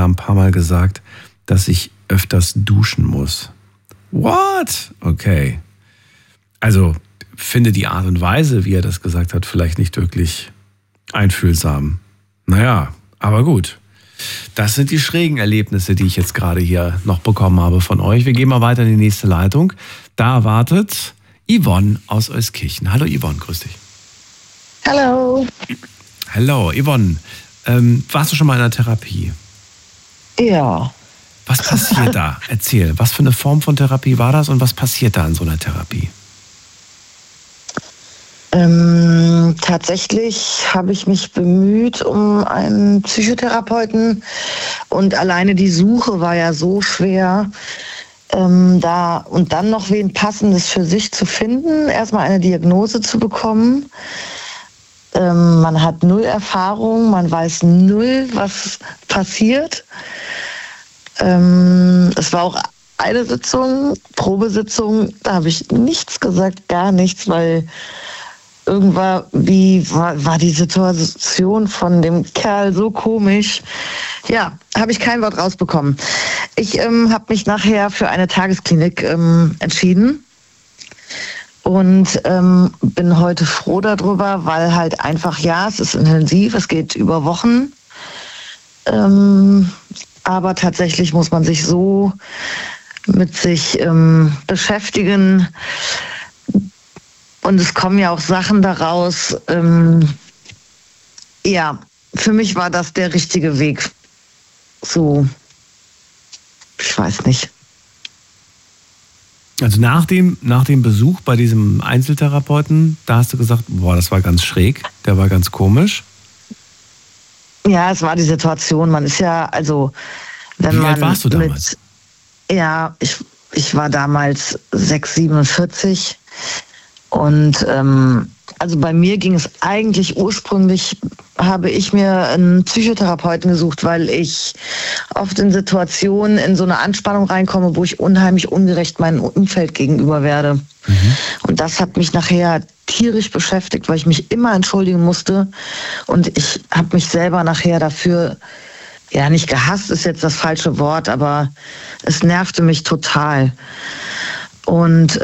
ja ein paar Mal gesagt, dass ich öfters duschen muss. What? Okay. Also, finde die Art und Weise, wie er das gesagt hat, vielleicht nicht wirklich einfühlsam. Naja, aber gut. Das sind die schrägen Erlebnisse, die ich jetzt gerade hier noch bekommen habe von euch. Wir gehen mal weiter in die nächste Leitung. Da wartet Yvonne aus Euskirchen. Hallo Yvonne, grüß dich. Hallo. Hallo Yvonne. Warst du schon mal in der Therapie? Ja. Was passiert da? Erzähl, was für eine Form von Therapie war das und was passiert da in so einer Therapie? Tatsächlich habe ich mich bemüht um einen Psychotherapeuten und alleine die Suche war ja so schwer, da und dann noch wen Passendes für sich zu finden, erstmal eine Diagnose zu bekommen. Man hat null Erfahrung, man weiß null, was passiert. Es war auch eine Sitzung, Probesitzung, da habe ich nichts gesagt, gar nichts, weil irgendwann war die Situation von dem Kerl so komisch. Ja, habe ich kein Wort rausbekommen. Ich habe mich nachher für eine Tagesklinik entschieden und bin heute froh darüber, weil halt einfach, ja, es ist intensiv, es geht über Wochen. Aber tatsächlich muss man sich so mit sich beschäftigen. Und es kommen ja auch Sachen daraus. Ja, für mich war das der richtige Weg. So, ich weiß nicht. Also nach dem Besuch bei diesem Einzeltherapeuten, da hast du gesagt, boah, das war ganz schräg, der war ganz komisch. Ja, es war die Situation. Man ist ja, also, wenn man. Wie alt warst du damals? Ja, ich war damals 47. Und also bei mir ging es eigentlich ursprünglich, habe ich mir einen Psychotherapeuten gesucht, weil ich oft in Situationen in so eine Anspannung reinkomme, wo ich unheimlich ungerecht meinem Umfeld gegenüber werde. Mhm. Und das hat mich nachher tierisch beschäftigt, weil ich mich immer entschuldigen musste. Und ich habe mich selber nachher dafür, ja, nicht gehasst ist jetzt das falsche Wort, aber es nervte mich total. Und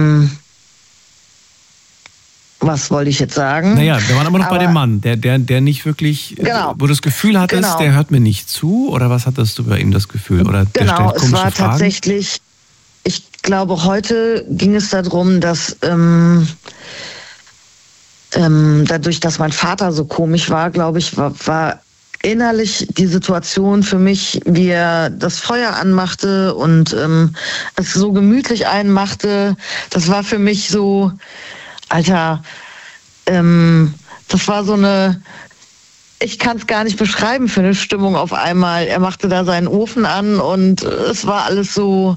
was wollte ich jetzt sagen? Naja, wir waren aber noch bei dem Mann, der nicht wirklich, genau, wo du das Gefühl hattest, genau, der hört mir nicht zu, oder was hattest du bei ihm das Gefühl? Oder der genau, stellt komische es war Fragen? Tatsächlich, ich glaube, heute ging es darum, dass dadurch, dass mein Vater so komisch war, glaube ich, war innerlich die Situation für mich, wie er das Feuer anmachte und es so gemütlich einmachte, das war für mich so, Alter, das war so eine, ich kann es gar nicht beschreiben für eine Stimmung auf einmal. Er machte da seinen Ofen an und es war alles so,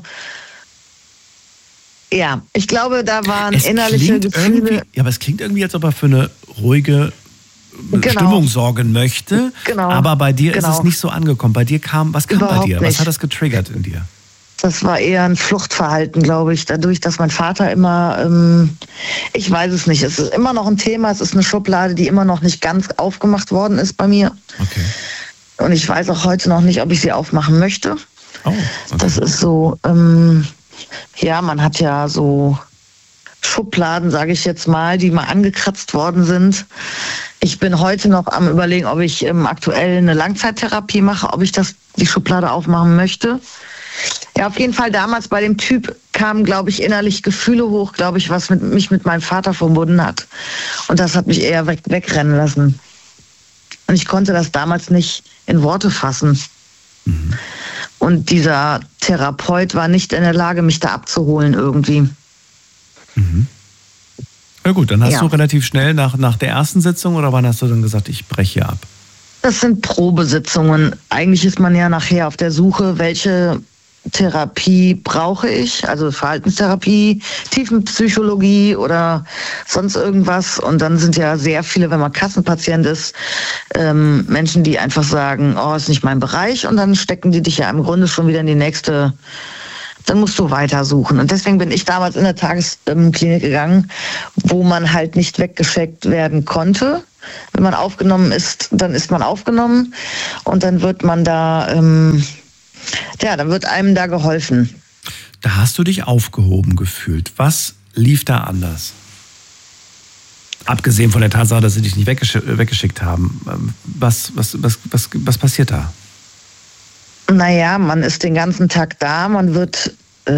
ja, ich glaube, da waren innerliche Gefühle. Ja, aber es klingt irgendwie, als ob er für eine ruhige Stimmung sorgen möchte. Genau. Aber bei dir ist es nicht so angekommen. Was kam Überhaupt bei dir? Nicht. Was hat das getriggert in dir? Das war eher ein Fluchtverhalten, glaube ich, dadurch, dass mein Vater immer, ich weiß es nicht, es ist immer noch ein Thema, es ist eine Schublade, die immer noch nicht ganz aufgemacht worden ist bei mir. Okay. Und ich weiß auch heute noch nicht, ob ich sie aufmachen möchte. Oh, okay. Das ist so, ja, man hat ja so Schubladen, sage ich jetzt mal, die mal angekratzt worden sind. Ich bin heute noch am Überlegen, ob ich aktuell eine Langzeittherapie mache, ob ich die Schublade aufmachen möchte. Ja, auf jeden Fall damals bei dem Typ kamen, glaube ich, innerlich Gefühle hoch, glaube ich, was mich mit meinem Vater verbunden hat. Und das hat mich eher wegrennen lassen. Und ich konnte das damals nicht in Worte fassen. Mhm. Und dieser Therapeut war nicht in der Lage, mich da abzuholen irgendwie. Mhm. Ja gut, dann hast du relativ schnell nach der ersten Sitzung, oder wann hast du dann gesagt, ich breche hier ab? Das sind Probesitzungen. Eigentlich ist man ja nachher auf der Suche, welche Therapie brauche ich, also Verhaltenstherapie, Tiefenpsychologie oder sonst irgendwas. Und dann sind ja sehr viele, wenn man Kassenpatient ist, Menschen, die einfach sagen, oh, ist nicht mein Bereich, und dann stecken die dich ja im Grunde schon wieder in die nächste, dann musst du weitersuchen. Und deswegen bin ich damals in der Tagesklinik gegangen, wo man halt nicht weggeschickt werden konnte. Wenn man aufgenommen ist, dann ist man aufgenommen und dann wird man da, dann wird einem da geholfen. Da hast du dich aufgehoben gefühlt. Was lief da anders? Abgesehen von der Tatsache, dass sie dich nicht weggeschickt haben. Was passiert da? Naja, man ist den ganzen Tag da, man wird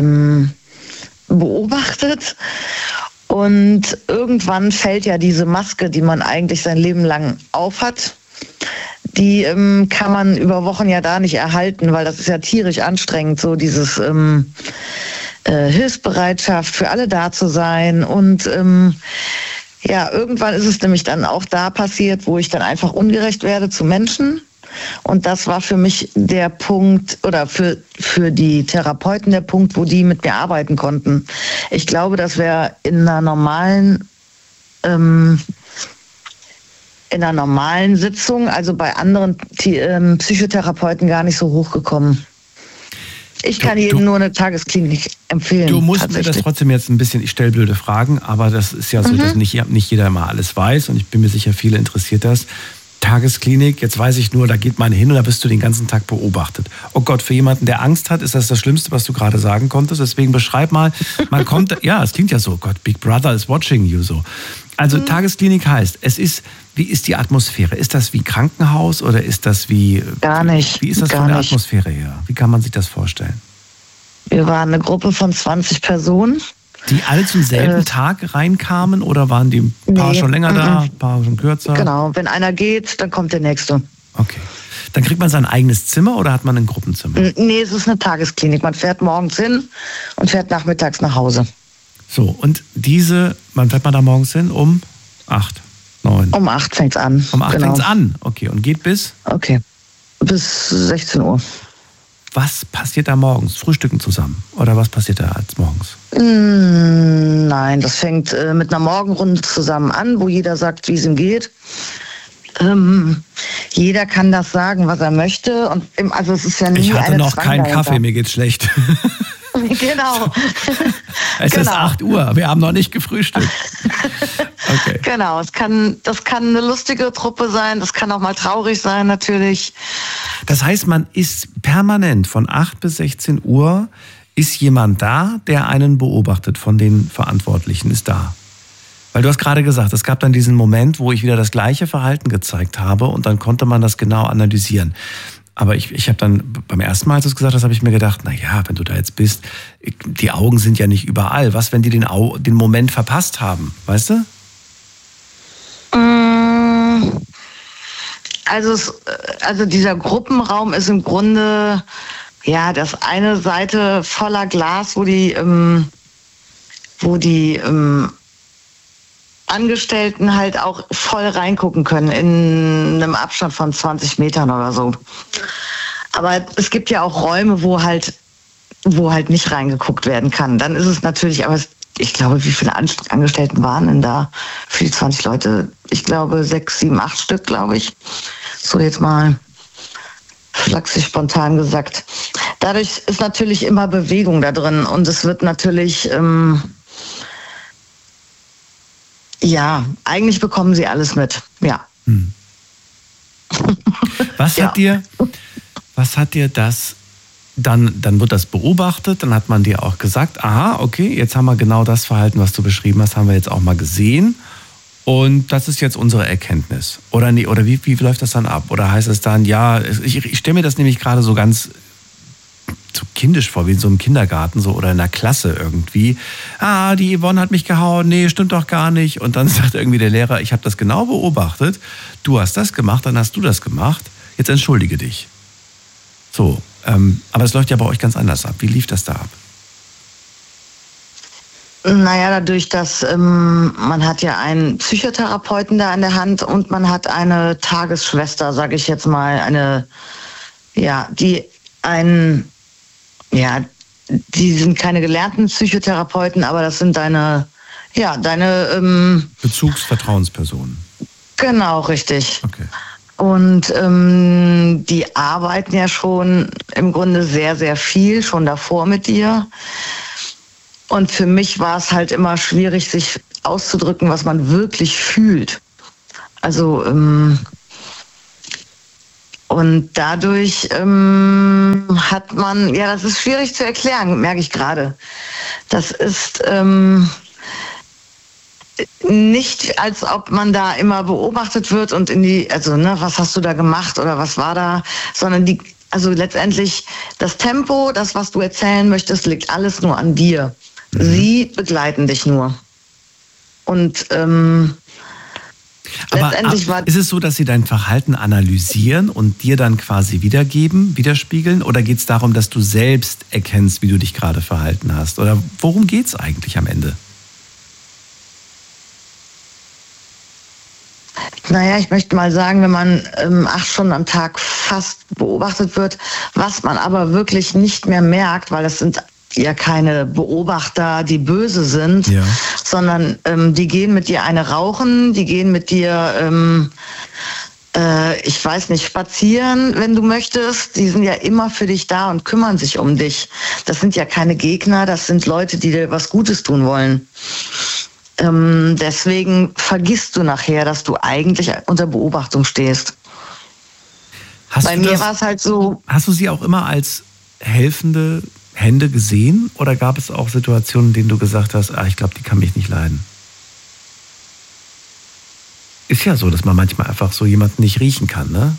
beobachtet und irgendwann fällt ja diese Maske, die man eigentlich sein Leben lang aufhat, die kann man über Wochen ja da nicht erhalten, weil das ist ja tierisch anstrengend, so dieses Hilfsbereitschaft, für alle da zu sein und irgendwann ist es nämlich dann auch da passiert, wo ich dann einfach ungerecht werde zu Menschen. Und das war für mich der Punkt, oder für die Therapeuten der Punkt, wo die mit mir arbeiten konnten. Ich glaube, das wäre in einer normalen Sitzung, also bei anderen Psychotherapeuten gar nicht so hochgekommen. Ich kann jedem nur eine Tagesklinik empfehlen. Du musst mir das trotzdem jetzt ein bisschen, ich stelle blöde Fragen, aber das ist ja so, dass nicht jeder immer alles weiß und ich bin mir sicher, viele interessiert das. Tagesklinik, jetzt weiß ich nur, da geht man hin und da bist du den ganzen Tag beobachtet. Oh Gott, für jemanden, der Angst hat, ist das das Schlimmste, was du gerade sagen konntest. Deswegen beschreib mal, man kommt, ja, es klingt ja so, Gott, Big Brother is watching you so. Also Tagesklinik heißt, wie ist die Atmosphäre? Ist das wie Krankenhaus oder ist das wie... Gar nicht. Wie ist das von der Atmosphäre her? Wie kann man sich das vorstellen? Wir waren eine Gruppe von 20 Personen. Die alle zum selben Tag reinkamen oder waren die ein paar schon länger da, ein paar schon kürzer? Genau, wenn einer geht, dann kommt der Nächste. Okay. Dann kriegt man sein eigenes Zimmer oder hat man ein Gruppenzimmer? Nee, es ist eine Tagesklinik. Man fährt morgens hin und fährt nachmittags nach Hause. So, und wann fährt man da morgens hin? Um 8, 9? Um 8 fängt's an. Um 8 fängt's an, okay. Und geht bis? Okay, bis 16 Uhr. Was passiert da morgens? Frühstücken zusammen? Oder was passiert da als morgens? Nein, das fängt mit einer Morgenrunde zusammen an, wo jeder sagt, wie es ihm geht. Jeder kann das sagen, was er möchte. Und also es ist ja nie ich hatte eine noch keinen Kaffee, mir geht's schlecht. Genau. Es ist 8 Uhr, wir haben noch nicht gefrühstückt. Okay. Genau, das kann eine lustige Truppe sein, das kann auch mal traurig sein natürlich. Das heißt, man ist permanent von 8 bis 16 Uhr, ist jemand da, der einen beobachtet von den Verantwortlichen, ist da. Weil du hast gerade gesagt, es gab dann diesen Moment, wo ich wieder das gleiche Verhalten gezeigt habe und dann konnte man das genau analysieren. Aber ich habe dann beim ersten Mal, als du es gesagt hast, habe ich mir gedacht, na wenn du da jetzt bist, die Augen sind ja nicht überall. Was, wenn die den Moment verpasst haben, weißt du? Also dieser Gruppenraum ist im Grunde das eine Seite voller Glas, wo die Angestellten halt auch voll reingucken können in einem Abstand von 20 Metern oder so. Aber es gibt ja auch Räume, wo halt nicht reingeguckt werden kann. Dann ist es natürlich, aber ich glaube, wie viele Angestellten waren denn da für die 20 Leute? Ich glaube 6, 7, 8 Stück, glaube ich. So jetzt mal flachsig spontan gesagt. Dadurch ist natürlich immer Bewegung da drin und es wird natürlich... eigentlich bekommen sie alles mit, ja. Was hat dir das, dann wird das beobachtet, dann hat man dir auch gesagt, aha, okay, jetzt haben wir genau das Verhalten, was du beschrieben hast, haben wir jetzt auch mal gesehen und das ist jetzt unsere Erkenntnis. Oder nee, oder wie läuft das dann ab? Oder heißt es dann, ich stelle mir das nämlich gerade so ganz so kindisch vor, wie in so einem Kindergarten so oder in einer Klasse irgendwie. Die Yvonne hat mich gehauen, nee, stimmt doch gar nicht. Und dann sagt irgendwie der Lehrer, ich habe das genau beobachtet, du hast das gemacht, dann hast du das gemacht, jetzt entschuldige dich. So, aber es läuft ja bei euch ganz anders ab. Wie lief das da ab? Naja, dadurch, dass man hat ja einen Psychotherapeuten da an der Hand und man hat eine Tagesschwester, sage ich jetzt mal, die sind keine gelernten Psychotherapeuten, aber das sind deine Bezugsvertrauenspersonen. Genau, richtig. Okay. Und die arbeiten ja schon im Grunde sehr, sehr viel, schon davor mit dir. Und für mich war es halt immer schwierig, sich auszudrücken, was man wirklich fühlt. Also und dadurch hat man, ja, das ist schwierig zu erklären, merke ich gerade. Das ist nicht, als ob man da immer beobachtet wird und was hast du da gemacht oder was war da, sondern also letztendlich das Tempo, das, was du erzählen möchtest, liegt alles nur an dir. Sie begleiten dich nur. Und letztendlich ist es so, dass sie dein Verhalten analysieren und dir dann quasi widerspiegeln? Oder geht es darum, dass du selbst erkennst, wie du dich gerade verhalten hast? Oder worum geht es eigentlich am Ende? Naja, ich möchte mal sagen, wenn man 8 Stunden am Tag fast beobachtet wird, was man aber wirklich nicht mehr merkt, weil das sind ja keine Beobachter, die böse sind, sondern die gehen mit dir eine rauchen, die gehen mit dir, ich weiß nicht, spazieren, wenn du möchtest. Die sind ja immer für dich da und kümmern sich um dich. Das sind ja keine Gegner, das sind Leute, die dir was Gutes tun wollen. Deswegen vergisst du nachher, dass du eigentlich unter Beobachtung stehst. Bei mir war es halt so. Hast du sie auch immer als helfende Hände gesehen? Oder gab es auch Situationen, in denen du gesagt hast, ich glaube, die kann mich nicht leiden? Ist ja so, dass man manchmal einfach so jemanden nicht riechen kann, ne?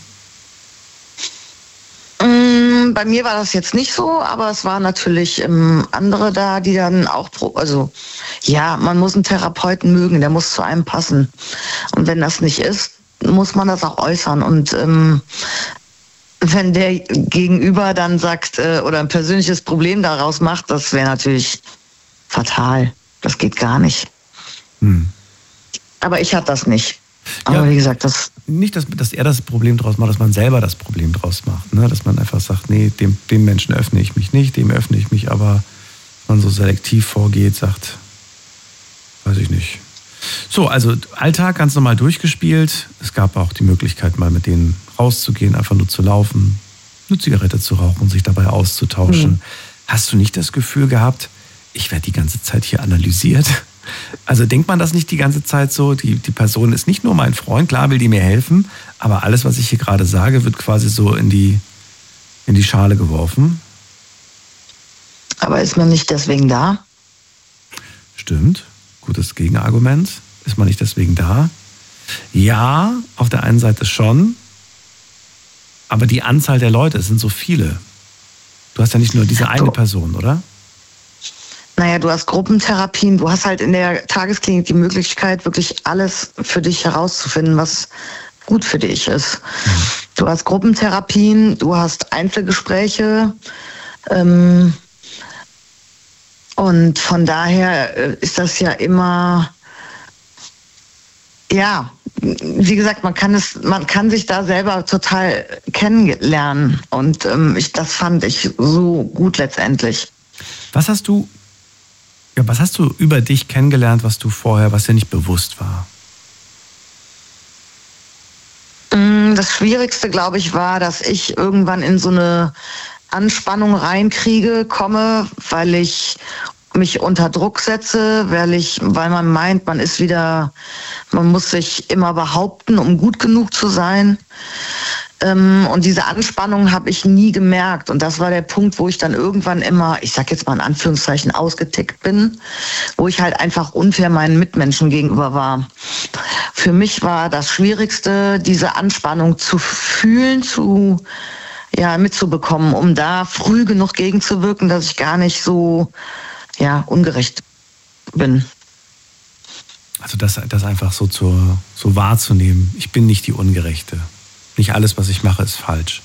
Bei mir war das jetzt nicht so, aber es waren natürlich andere da, die dann auch, man muss einen Therapeuten mögen, der muss zu einem passen. Und wenn das nicht ist, muss man das auch äußern. Und wenn der Gegenüber dann sagt oder ein persönliches Problem daraus macht, das wäre natürlich fatal. Das geht gar nicht. Aber ich hatte das nicht. Aber wie gesagt, das... Nicht, dass er das Problem draus macht, dass man selber das Problem draus macht. Ne? Dass man einfach sagt, nee, dem Menschen öffne ich mich nicht, dem öffne ich mich, aber man so selektiv vorgeht, sagt, weiß ich nicht. So, also Alltag ganz normal durchgespielt. Es gab auch die Möglichkeit, mal mit denen rauszugehen, einfach nur zu laufen, eine Zigarette zu rauchen und sich dabei auszutauschen. Hast du nicht das Gefühl gehabt, ich werde die ganze Zeit hier analysiert? Also denkt man das nicht die ganze Zeit so, die Person ist nicht nur mein Freund, klar will die mir helfen, aber alles, was ich hier gerade sage, wird quasi so in die Schale geworfen. Aber ist man nicht deswegen da? Stimmt, gutes Gegenargument. Ist man nicht deswegen da? Ja, auf der einen Seite schon, aber die Anzahl der Leute, es sind so viele. Du hast ja nicht nur diese eine Person, oder? Naja, du hast Gruppentherapien, du hast halt in der Tagesklinik die Möglichkeit, wirklich alles für dich herauszufinden, was gut für dich ist. Du hast Gruppentherapien, du hast Einzelgespräche und von daher ist das ja immer, ja, wie gesagt, man kann sich da selber total kennenlernen und das fand ich so gut letztendlich. Was hast du über dich kennengelernt, was dir nicht bewusst war? Das Schwierigste, glaube ich, war, dass ich irgendwann in so eine Anspannung komme, weil ich mich unter Druck setze, weil man meint, man muss sich immer behaupten, um gut genug zu sein. Und diese Anspannung habe ich nie gemerkt. Und das war der Punkt, wo ich dann irgendwann immer, ich sag jetzt mal in Anführungszeichen, ausgetickt bin, wo ich halt einfach unfair meinen Mitmenschen gegenüber war. Für mich war das Schwierigste, diese Anspannung zu fühlen, mitzubekommen, um da früh genug gegenzuwirken, dass ich gar nicht so, ungerecht bin. Also das einfach so wahrzunehmen. Ich bin nicht die Ungerechte. Nicht alles, was ich mache, ist falsch.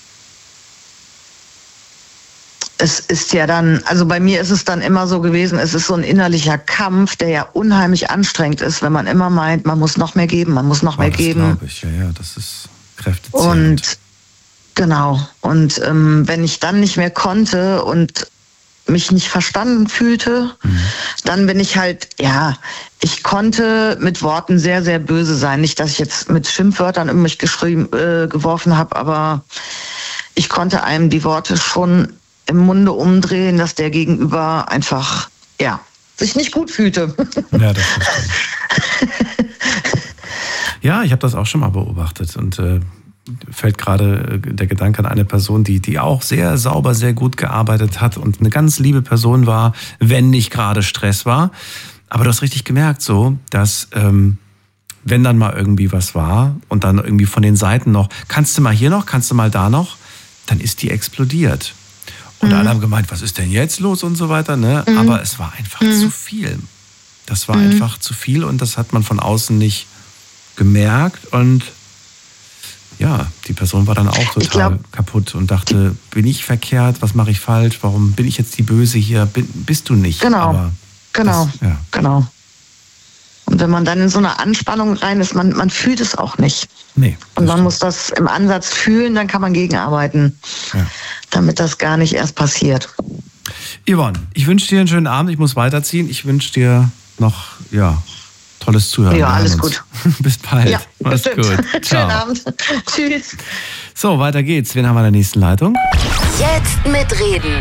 Es ist ja dann, also bei mir ist es dann immer so gewesen, es ist so ein innerlicher Kampf, der ja unheimlich anstrengend ist, wenn man immer meint, man muss noch mehr geben, das glaube ich, ja, das ist kräftezehrend. Und genau, und wenn ich dann nicht mehr konnte und mich nicht verstanden fühlte, dann bin ich halt, ich konnte mit Worten sehr, sehr böse sein. Nicht, dass ich jetzt mit Schimpfwörtern um mich geworfen habe, aber ich konnte einem die Worte schon im Munde umdrehen, dass der Gegenüber einfach, sich nicht gut fühlte. Ja, das verstehe ich. Ja, ich habe das auch schon mal beobachtet und fällt gerade der Gedanke an eine Person, die auch sehr sauber, sehr gut gearbeitet hat und eine ganz liebe Person war, wenn nicht gerade Stress war. Aber du hast richtig gemerkt so, dass wenn dann mal irgendwie was war und dann irgendwie von den Seiten noch, kannst du mal hier noch, kannst du mal da noch, dann ist die explodiert. Und alle haben gemeint, was ist denn jetzt los und so weiter, ne? Aber es war einfach zu viel. Das war einfach zu viel und das hat man von außen nicht gemerkt und ja, die Person war dann auch total kaputt und dachte, bin ich verkehrt, was mache ich falsch, warum bin ich jetzt die Böse hier, bist du nicht. Genau, aber genau. Und wenn man dann in so eine Anspannung rein ist, man fühlt es auch nicht. Nee. Und man muss das im Ansatz fühlen, dann kann man gegenarbeiten, damit das gar nicht erst passiert. Yvonne, ich wünsche dir einen schönen Abend, ich muss weiterziehen. Ich wünsche dir noch, tolles Zuhören. Ja, alles gut. Bis bald. Ja, mach's gut. Schönen Abend. Tschüss. So, weiter geht's. Wen haben wir in der nächsten Leitung? Jetzt mitreden.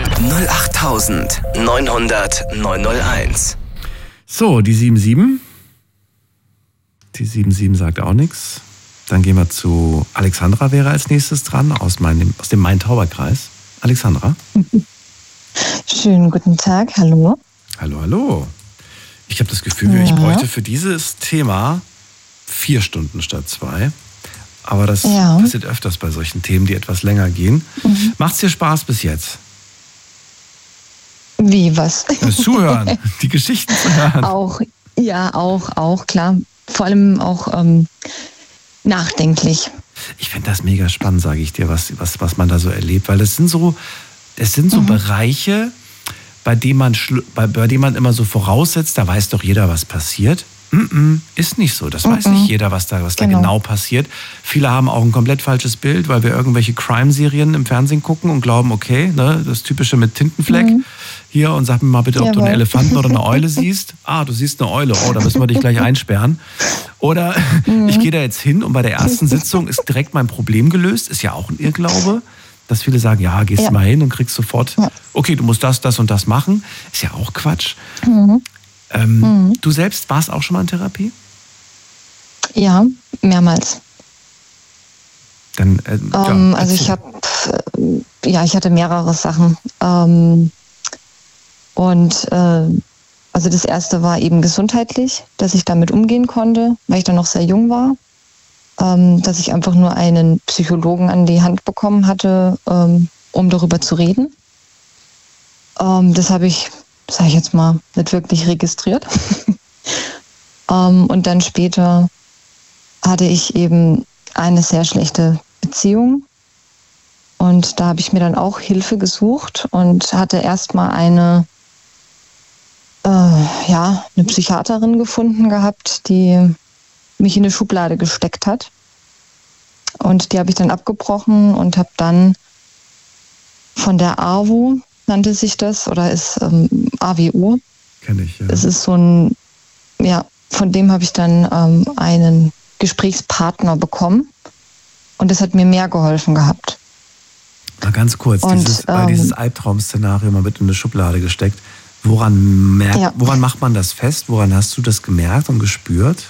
08900 901. So, die 77. Die 77 sagt auch nichts. Dann gehen wir zu Alexandra, wäre als nächstes dran, aus dem Main-Tauber-Kreis. Alexandra. Schönen guten Tag, hallo. Hallo. Ich habe das Gefühl, ich bräuchte für dieses Thema 4 Stunden statt 2. Aber das passiert öfters bei solchen Themen, die etwas länger gehen. Macht's dir Spaß bis jetzt? Wie, was? Das Zuhören, die Geschichten zu hören. Auch, klar. Vor allem auch nachdenklich. Ich finde das mega spannend, sage ich dir, was man da so erlebt. Weil es sind so Bereiche, bei denen man immer so voraussetzt, da weiß doch jeder, was passiert. Ist nicht so. Das weiß nicht jeder, was da genau passiert. Viele haben auch ein komplett falsches Bild, weil wir irgendwelche Crime-Serien im Fernsehen gucken und glauben, okay, ne, das Typische mit Tintenfleck hier und sag mir mal bitte, ob du einen Elefanten oder eine Eule siehst. Ah, du siehst eine Eule. Oh, da müssen wir dich gleich einsperren. Oder ich gehe da jetzt hin und bei der ersten Sitzung ist direkt mein Problem gelöst. Ist ja auch ein Irrglaube, dass viele sagen, ja, gehst mal hin und kriegst sofort, okay, du musst das und das machen. Ist ja auch Quatsch. Du selbst warst auch schon mal in Therapie? Ja, mehrmals. Dann, also ich hatte mehrere Sachen. Also das erste war eben gesundheitlich, dass ich damit umgehen konnte, weil ich dann noch sehr jung war. Dass ich einfach nur einen Psychologen an die Hand bekommen hatte, um darüber zu reden. Das habe ich, sage ich jetzt mal, nicht wirklich registriert. Und dann später hatte ich eben eine sehr schlechte Beziehung. Und da habe ich mir dann auch Hilfe gesucht und hatte erstmal eine Psychiaterin gefunden gehabt, die mich in eine Schublade gesteckt hat. Und die habe ich dann abgebrochen und habe dann von der AWO, nannte sich das, oder ist AWO. Kenn ich, ja. Es ist so ein, von dem habe ich dann einen Gesprächspartner bekommen. Und das hat mir mehr geholfen gehabt. Mal ganz kurz, dieses Albtraum-Szenario, man wird in eine Schublade gesteckt. Woran macht man das fest? Woran hast du das gemerkt und gespürt?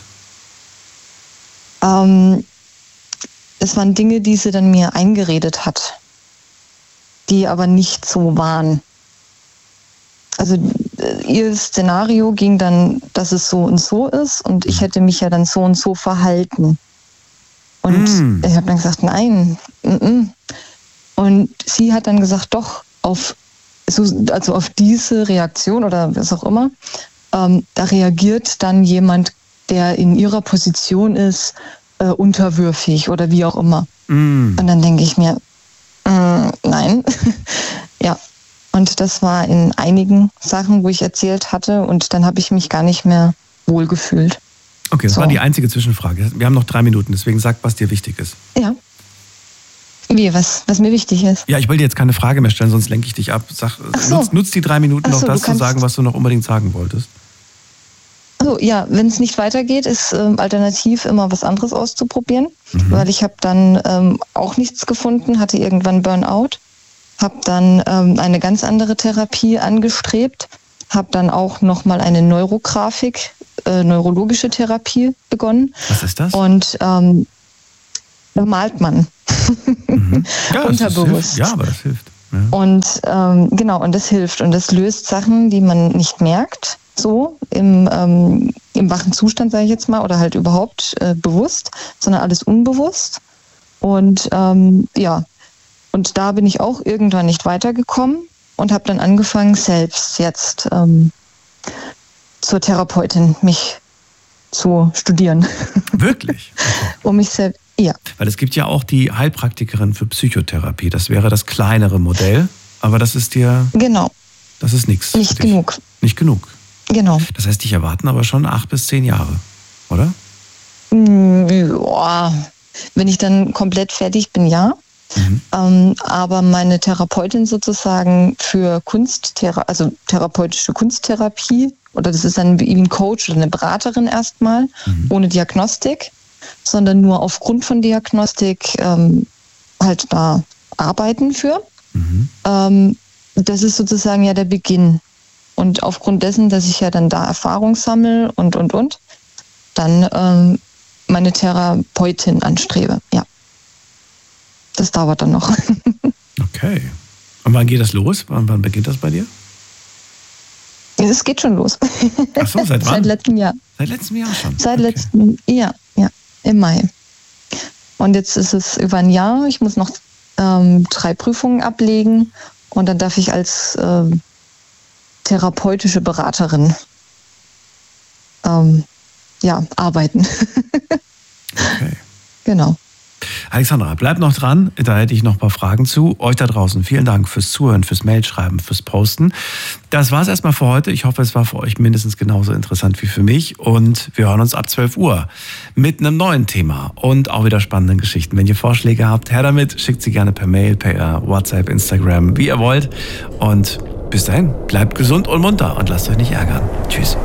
Es waren Dinge, die sie dann mir eingeredet hat, die aber nicht so waren. Also ihr Szenario ging dann, dass es so und so ist und ich hätte mich ja dann so und so verhalten. Und ich habe dann gesagt, nein. Und sie hat dann gesagt, doch, auf diese Reaktion oder was auch immer, da reagiert dann jemand, der in ihrer Position ist, unterwürfig oder wie auch immer. Und dann denke ich mir, nein. Ja. Und das war in einigen Sachen, wo ich erzählt hatte und dann habe ich mich gar nicht mehr wohlgefühlt. Okay, das war die einzige Zwischenfrage. Wir haben noch 3 Minuten, deswegen sag, was dir wichtig ist. Ja. Wie, was mir wichtig ist? Ja, ich will dir jetzt keine Frage mehr stellen, sonst lenke ich dich ab. Nutz die 3 Minuten noch, das zu sagen, was du noch unbedingt sagen wolltest. Also ja, wenn es nicht weitergeht, ist alternativ immer was anderes auszuprobieren, weil ich habe dann auch nichts gefunden, hatte irgendwann Burnout, habe dann eine ganz andere Therapie angestrebt, habe dann auch nochmal eine Neurografik neurologische Therapie begonnen. Was ist das? Und da malt man. Ja, unterbewusst. Ja, aber das hilft. Ja. Und genau, und das hilft. Und das löst Sachen, die man nicht merkt, so im wachen Zustand, sage ich jetzt mal, oder halt überhaupt bewusst, sondern alles unbewusst. Und ja, und da bin ich auch irgendwann nicht weitergekommen und habe dann angefangen, selbst jetzt zur Therapeutin mich zu studieren. Wirklich? Okay. Um mich selbst, ja. Weil es gibt ja auch die Heilpraktikerin für Psychotherapie. Das wäre das kleinere Modell, aber das ist dir... Genau. Das ist nichts. Nicht genug. Nicht genug. Genau. Das heißt, dich erwarten aber schon 8 bis 10 Jahre, oder? Ja, wenn ich dann komplett fertig bin, ja. Aber meine Therapeutin sozusagen für also therapeutische Kunsttherapie, oder das ist dann wie ein Coach oder eine Beraterin erstmal, ohne Diagnostik, sondern nur aufgrund von Diagnostik halt da arbeiten für. Das ist sozusagen ja der Beginn. Und aufgrund dessen, dass ich ja dann da Erfahrung sammle und, dann meine Therapeutin anstrebe, ja. Das dauert dann noch. Okay. Und wann geht das los? Wann beginnt das bei dir? Es geht schon los. Ach so, seit wann? Seit letztem Jahr. Seit letztem Jahr schon? Seit okay. letztem Jahr, ja, im Mai. Und jetzt ist es über ein Jahr. Ich muss noch 3 Prüfungen ablegen und dann darf ich als therapeutische Beraterin arbeiten. Okay. Genau. Alexandra, bleib noch dran, da hätte ich noch ein paar Fragen zu. Euch da draußen, vielen Dank fürs Zuhören, fürs Mailschreiben, fürs Posten. Das war es erstmal für heute. Ich hoffe, es war für euch mindestens genauso interessant wie für mich. Und wir hören uns ab 12 Uhr mit einem neuen Thema und auch wieder spannenden Geschichten. Wenn ihr Vorschläge habt, her damit, schickt sie gerne per Mail, per WhatsApp, Instagram, wie ihr wollt. Und bis dahin, bleibt gesund und munter und lasst euch nicht ärgern. Tschüss.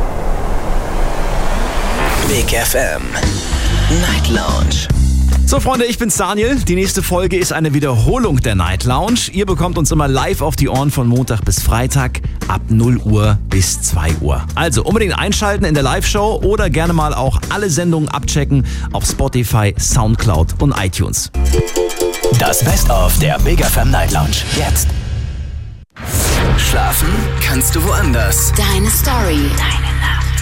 Big FM Night Lounge. So Freunde, ich bin's Daniel. Die nächste Folge ist eine Wiederholung der Night Lounge. Ihr bekommt uns immer live auf die Ohren von Montag bis Freitag ab 0 Uhr bis 2 Uhr. Also unbedingt einschalten in der Live-Show oder gerne mal auch alle Sendungen abchecken auf Spotify, Soundcloud und iTunes. Das Best-of der Big FM Night Lounge. Jetzt. Schlafen kannst du woanders. Deine Story. Deine